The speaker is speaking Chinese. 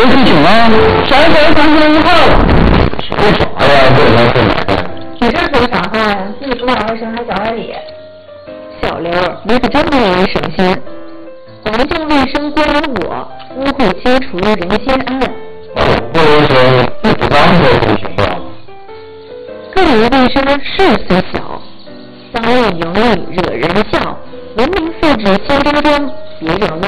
事情啊，现在刚刚好。说啥呀？这来这来的。 你这可以啥话呀？自己不打卫生还讲外理。 小刘，你可真不容易省心。环境卫生归于我，污秽清除人先安。 或者说不当做这个情况。 个人卫生事虽小，商务盈利惹人笑，文明素质心中中，别人